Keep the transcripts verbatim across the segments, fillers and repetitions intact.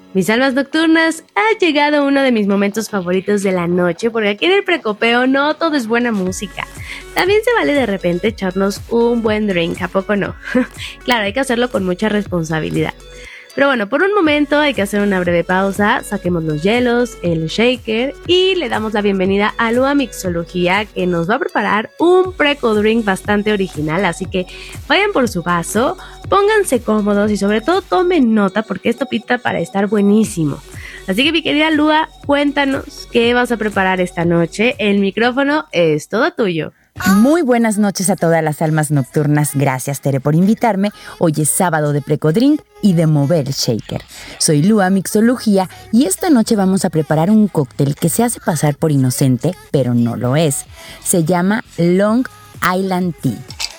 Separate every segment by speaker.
Speaker 1: Mis almas nocturnas, ha llegado uno de mis momentos favoritos de la noche, porque aquí en el Precopeo no todo es buena música. También se vale de repente echarnos un buen drink, ¿a poco no? Claro, hay que hacerlo con mucha responsabilidad. Pero bueno, por un momento hay que hacer una breve pausa, saquemos los hielos, el shaker y le damos la bienvenida a Lua Mixología, que nos va a preparar un preco drink bastante original, así que vayan por su vaso, pónganse cómodos y sobre todo tomen nota porque esto pinta para estar buenísimo. Así que mi querida Lua, cuéntanos qué vas a preparar esta noche, el micrófono es todo tuyo.
Speaker 2: Muy buenas noches a todas las almas nocturnas. Gracias, Tere, por invitarme. Hoy es sábado de Precodrink y de mover el shaker. Soy Lua Mixología y esta noche vamos a preparar un cóctel que se hace pasar por inocente, pero no lo es. Se llama Long Island Tea.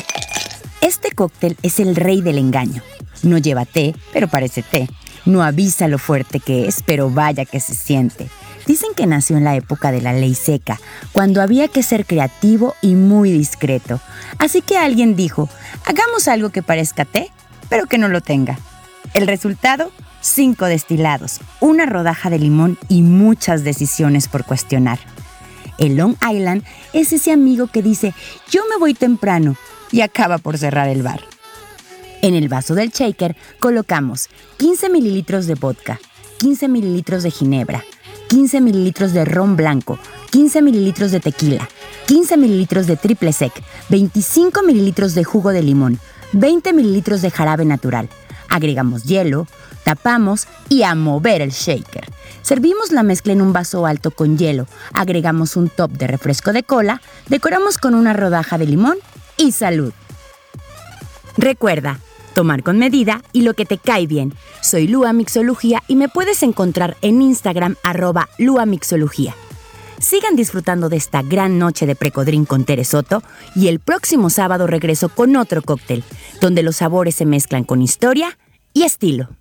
Speaker 2: Este cóctel es el rey del engaño. No lleva té, pero parece té. No avisa lo fuerte que es, pero vaya que se siente. Dicen que nació en la época de la ley seca, cuando había que ser creativo y muy discreto. Así que alguien dijo, hagamos algo que parezca té, pero que no lo tenga. El resultado, cinco destilados, una rodaja de limón y muchas decisiones por cuestionar. El Long Island es ese amigo que dice, yo me voy temprano, y acaba por cerrar el bar. En el vaso del shaker colocamos quince mililitros de vodka, quince mililitros de ginebra, quince mililitros de ron blanco, quince mililitros de tequila, quince mililitros de triple sec, veinticinco mililitros de jugo de limón, veinte mililitros de jarabe natural. Agregamos hielo, tapamos y a mover el shaker. Servimos la mezcla en un vaso alto con hielo, agregamos un top de refresco de cola, decoramos con una rodaja de limón y salud. Recuerda, tomar con medida y lo que te cae bien. Soy Lua Mixología y me puedes encontrar en Instagram arroba Lua Mixología. Sigan disfrutando de esta gran noche de Precodrink con Tere Soto y el próximo sábado regreso con otro cóctel, donde los sabores se mezclan con historia y estilo.